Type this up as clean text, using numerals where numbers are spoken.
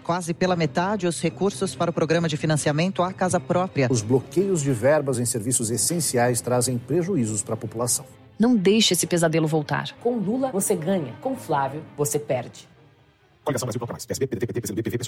quase pela metade os recursos para o programa de financiamento à casa própria. Os bloqueios de verbas em serviços essenciais trazem prejuízos para a população. Não deixe esse pesadelo voltar. Com Lula, você ganha. Com Flávio, você perde. Coligação Brasil Contra Mais. PSB, PDT, PT, PCdoB, PV, PSOL.